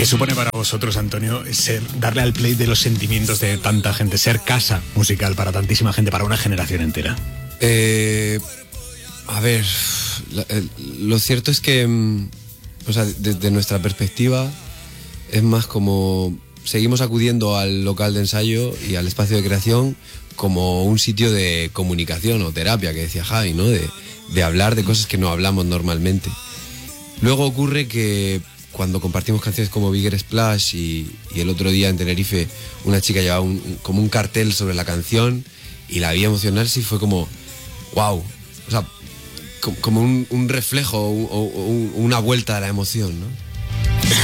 ¿Qué supone para vosotros, Antonio, darle al play de los sentimientos de tanta gente, ser casa musical para tantísima gente, para una generación entera? A ver, lo cierto es que, o sea, desde nuestra perspectiva, es más como seguimos acudiendo al local de ensayo y al espacio de creación como un sitio de comunicación o terapia, que decía Javi, ¿no? De hablar de cosas que no hablamos normalmente. Luego ocurre que cuando compartimos canciones como Bigger Splash y el otro día en Tenerife una chica llevaba como un cartel sobre la canción y la vi emocionarse y fue como wow, o sea, como un reflejo o una vuelta a la emoción, ¿no?